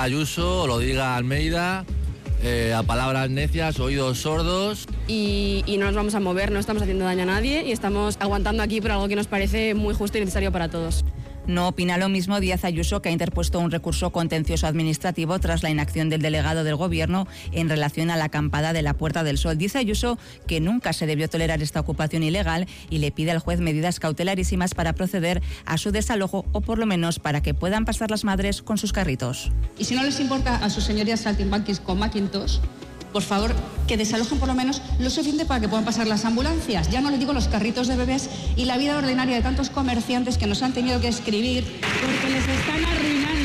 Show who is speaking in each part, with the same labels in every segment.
Speaker 1: diga Ayuso o lo diga Almeida, a palabras necias, oídos sordos.
Speaker 2: Y no nos vamos a mover, no estamos haciendo daño a nadie y estamos aguantando aquí por algo que nos parece muy justo y necesario para todos.
Speaker 3: No opina lo mismo Díaz Ayuso, que ha interpuesto un recurso contencioso administrativo tras la inacción del delegado del Gobierno en relación a la acampada de la Puerta del Sol. Dice Ayuso que nunca se debió tolerar esta ocupación ilegal y le pide al juez medidas cautelarísimas para proceder a su desalojo o por lo menos para que puedan pasar las madres con sus carritos.
Speaker 4: Y si no les importa a sus señorías saltimbanquis con Macintosh, por favor, que desalojen por lo menos lo suficiente para que puedan pasar las ambulancias. Ya no les digo los carritos de bebés y la vida ordinaria de tantos comerciantes que nos han tenido que escribir porque les están arruinando.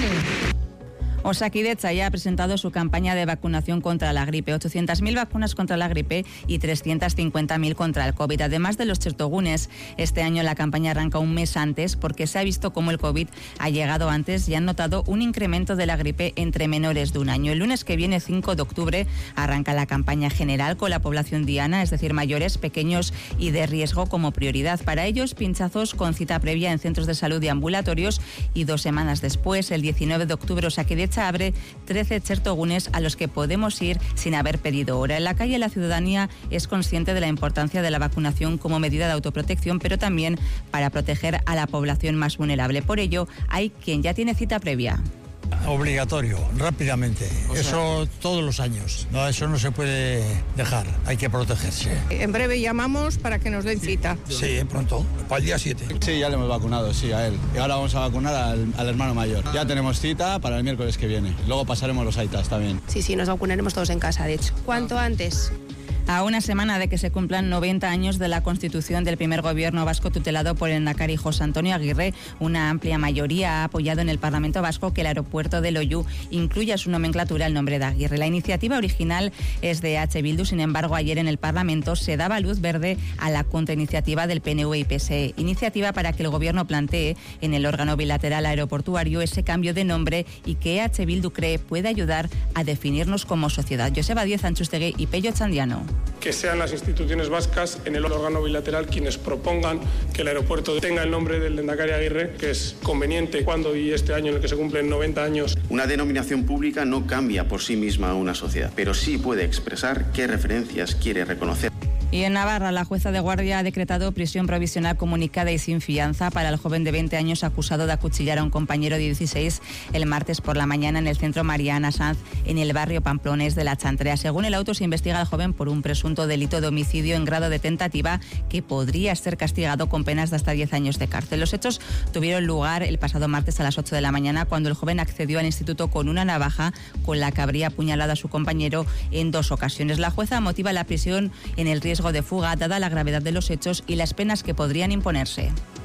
Speaker 3: Osakidetza ya ha presentado su campaña de vacunación contra la gripe. 800.000 vacunas contra la gripe y 350.000 contra el COVID. Además de los chertogunes, este año la campaña arranca un mes antes porque se ha visto cómo el COVID ha llegado antes y han notado un incremento de la gripe entre menores de un año. El lunes que viene, 5 de octubre, arranca la campaña general con la población diana, es decir, mayores, pequeños y de riesgo como prioridad. Para ellos, pinchazos con cita previa en centros de salud y ambulatorios y 2 semanas después, el 19 de octubre, Osakidetza abre 13 chertogunes a los que podemos ir sin haber pedido hora. En la calle la ciudadanía es consciente de la importancia de la vacunación como medida de autoprotección, pero también para proteger a la población más vulnerable. Por ello, hay quien ya tiene cita previa.
Speaker 5: Obligatorio, rápidamente. Eso todos los años. No, eso no se puede dejar. Hay que protegerse.
Speaker 6: En breve llamamos para que nos den cita.
Speaker 5: Sí, pronto, para el día 7.
Speaker 7: Sí, ya le hemos vacunado, sí, a él. Y ahora vamos a vacunar al hermano mayor. Ya tenemos cita para el miércoles que viene. Luego pasaremos los aitas también.
Speaker 6: Sí, nos vacunaremos todos en casa, de hecho. ¿Cuánto antes?
Speaker 3: A una semana de que se cumplan 90 años de la constitución del primer gobierno vasco tutelado por el lehendakari José Antonio Aguirre, una amplia mayoría ha apoyado en el Parlamento vasco que el aeropuerto de Loiu incluya en su nomenclatura el nombre de Aguirre. La iniciativa original es de H. Bildu, sin embargo, ayer en el Parlamento se daba luz verde a la contrainiciativa del PNV y PSE. Iniciativa para que el gobierno plantee en el órgano bilateral aeroportuario ese cambio de nombre y que H. Bildu cree puede ayudar a definirnos como sociedad. Joseba Díez Antxustegui y Pello Txandiano.
Speaker 8: Que sean las instituciones vascas en el órgano bilateral quienes propongan que el aeropuerto tenga el nombre del lehendakari Aguirre, que es conveniente cuando y este año en el que se cumplen 90 años.
Speaker 9: Una denominación pública no cambia por sí misma a una sociedad, pero sí puede expresar qué referencias quiere reconocer.
Speaker 3: Y en Navarra, la jueza de guardia ha decretado prisión provisional comunicada y sin fianza para el joven de 20 años acusado de acuchillar a un compañero de 16 el martes por la mañana en el centro Mariana Sanz, en el barrio Pamplones de la Chantrea. Según el auto, se investiga al joven por un presunto delito de homicidio en grado de tentativa que podría ser castigado con penas de hasta 10 años de cárcel. Los hechos tuvieron lugar el pasado martes a las 8 de la mañana, cuando el joven accedió al instituto con una navaja con la que habría apuñalado a su compañero en 2 ocasiones. La jueza motiva la prisión en el riesgo de fuga, dada la gravedad de los hechos y las penas que podrían imponerse.